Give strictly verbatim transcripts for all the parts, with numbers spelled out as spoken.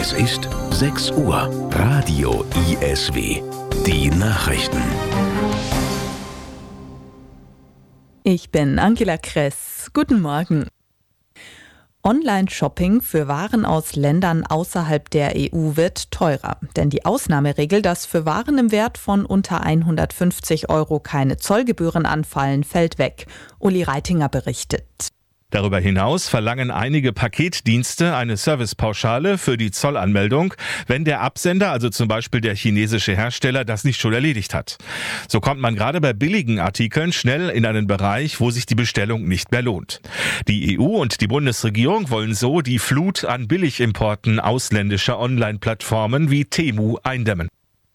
Es ist sechs Uhr. Radio I S W. Die Nachrichten. Ich bin Angela Kress. Guten Morgen. Online-Shopping für Waren aus Ländern außerhalb der E U wird teurer. Denn die Ausnahmeregel, dass für Waren im Wert von unter hundertfünfzig Euro keine Zollgebühren anfallen, fällt weg. Uli Reitinger berichtet. Darüber hinaus verlangen einige Paketdienste eine Servicepauschale für die Zollanmeldung, wenn der Absender, also zum Beispiel der chinesische Hersteller, das nicht schon erledigt hat. So kommt man gerade bei billigen Artikeln schnell in einen Bereich, wo sich die Bestellung nicht mehr lohnt. Die E U und die Bundesregierung wollen so die Flut an Billigimporten ausländischer Online-Plattformen wie Temu eindämmen.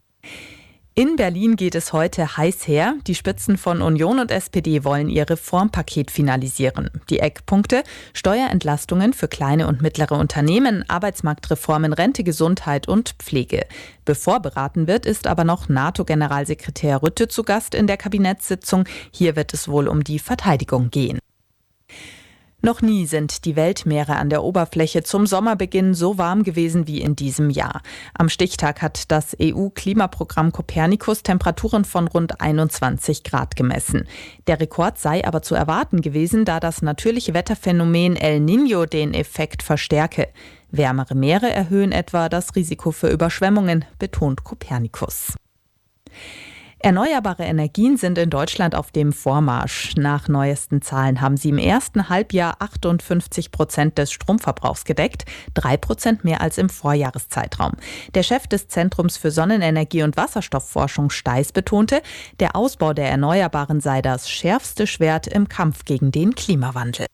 In Berlin geht es heute heiß her. Die Spitzen von Union und S P D wollen ihr Reformpaket finalisieren. Die Eckpunkte: Steuerentlastungen für kleine und mittlere Unternehmen, Arbeitsmarktreformen, Rente, Gesundheit und Pflege. Bevor beraten wird, ist aber noch NATO-Generalsekretär Rutte zu Gast in der Kabinettssitzung. Hier wird es wohl um die Verteidigung gehen. Noch nie sind die Weltmeere an der Oberfläche zum Sommerbeginn so warm gewesen wie in diesem Jahr. Am Stichtag hat das E U-Klimaprogramm Copernicus Temperaturen von rund einundzwanzig Grad gemessen. Der Rekord sei aber zu erwarten gewesen, da das natürliche Wetterphänomen El Niño den Effekt verstärke. Wärmere Meere erhöhen etwa das Risiko für Überschwemmungen, betont Copernicus. Erneuerbare Energien sind in Deutschland auf dem Vormarsch. Nach neuesten Zahlen haben sie im ersten Halbjahr achtundfünfzig Prozent des Stromverbrauchs gedeckt, drei Prozent mehr als im Vorjahreszeitraum. Der Chef des Zentrums für Sonnenenergie und Wasserstoffforschung Steiß betonte, der Ausbau der Erneuerbaren sei das schärfste Schwert im Kampf gegen den Klimawandel.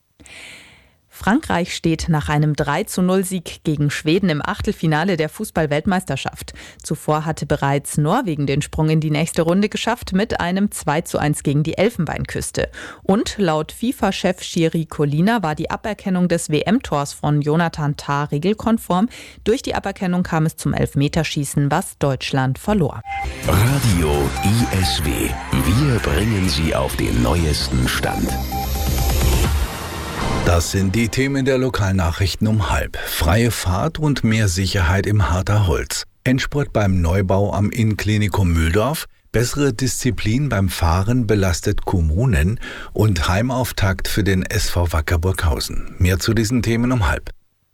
Frankreich steht nach einem drei zu null Sieg gegen Schweden im Achtelfinale der Fußball-Weltmeisterschaft. Zuvor hatte bereits Norwegen den Sprung in die nächste Runde geschafft mit einem zwei zu eins gegen die Elfenbeinküste. Und laut FIFA-Chef Jiri Kolina war die Aberkennung des W M-Tors von Jonathan Tah regelkonform. Durch die Aberkennung kam es zum Elfmeterschießen, was Deutschland verlor. Radio I S W. Wir bringen Sie auf den neuesten Stand. Das sind die Themen der Lokalnachrichten um halb. Freie Fahrt und mehr Sicherheit im Harter Holz. Endspurt beim Neubau am Innenklinikum Mühldorf. Bessere Disziplin beim Fahren belastet Kommunen. Und Heimauftakt für den S V Wacker Burghausen. Mehr zu diesen Themen um halb.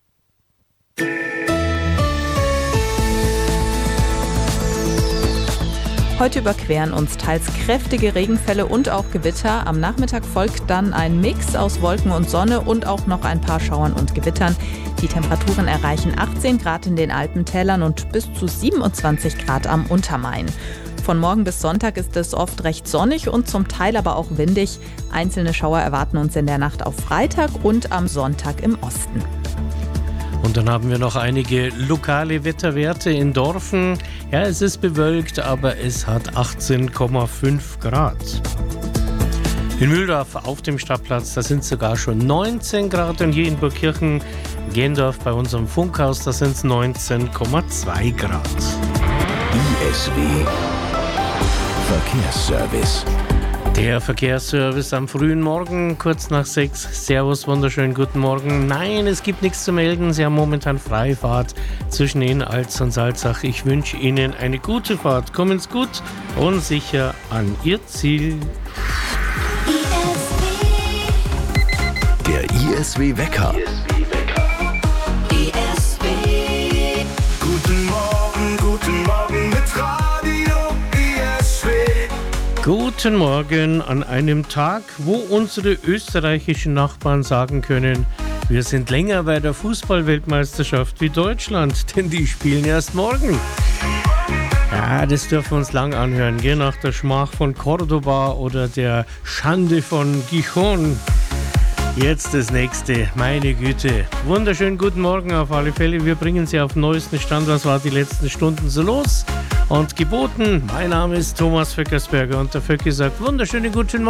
Heute überqueren uns teils kräftige Regenfälle und auch Gewitter. Am Nachmittag folgt dann ein Mix aus Wolken und Sonne und auch noch ein paar Schauern und Gewittern. Die Temperaturen erreichen achtzehn Grad in den Alpentälern und bis zu siebenundzwanzig Grad am Untermain. Von morgen bis Sonntag ist es oft recht sonnig und zum Teil aber auch windig. Einzelne Schauer erwarten uns in der Nacht auf Freitag und am Sonntag im Osten. Und dann haben wir noch einige lokale Wetterwerte in Dorfen. Ja, es ist bewölkt, aber es hat achtzehn Komma fünf Grad. In Mühldorf auf dem Stadtplatz, da sind sogar schon neunzehn Grad. Und hier in Burgkirchen, Gendorf bei unserem Funkhaus, da sind es neunzehn Komma zwei Grad. I S W Verkehrsservice. Der Verkehrsservice am frühen Morgen, kurz nach sechs. Servus, wunderschönen guten Morgen. Nein, es gibt nichts zu melden. Sie haben momentan Freifahrt zwischen Ihnen, Alz und Salzach. Ich wünsche Ihnen eine gute Fahrt. Kommen Sie gut und sicher an Ihr Ziel. Der I S W Wecker. I S W. Guten Morgen, guten Morgen mit Radio I S W. Guten Morgen an einem Tag, wo unsere österreichischen Nachbarn sagen können, wir sind länger bei der Fußball-Weltmeisterschaft wie Deutschland, denn die spielen erst morgen. Ja, das dürfen wir uns lang anhören, gell? Nach der Schmach von Cordoba oder der Schande von Gijón. Jetzt das nächste, meine Güte. Wunderschönen guten Morgen auf alle Fälle. Wir bringen Sie auf den neuesten Stand. Was war die letzten Stunden so los? Und geboten, mein Name ist Thomas Vöckersberger und der Vöcki sagt wunderschönen guten Morgen.